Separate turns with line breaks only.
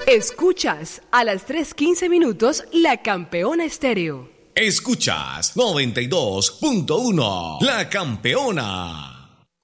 Escuchas a las 3:15 La Campeona Estéreo.
Escuchas 92.1 La Campeona.